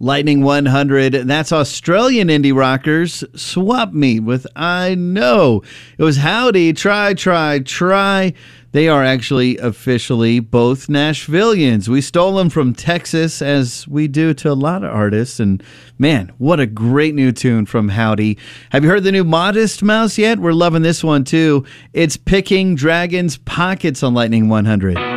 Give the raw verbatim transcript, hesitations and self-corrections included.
Lightning one hundred, that's Australian indie rockers Swap Me with I Know. It was Howdy, Try, Try, Try. They are actually officially both Nashvillians. We stole them from Texas, as we do to a lot of artists. And man, what a great new tune from Howdy. Have you heard the new Modest Mouse yet? We're loving this one too. It's Picking Dragons Pockets on Lightning one hundred.